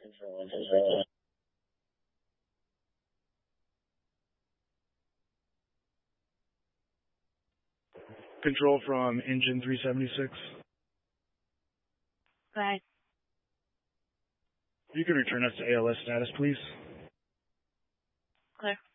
Control from engine 376. Right. You can return us to ALS status, please. Clear.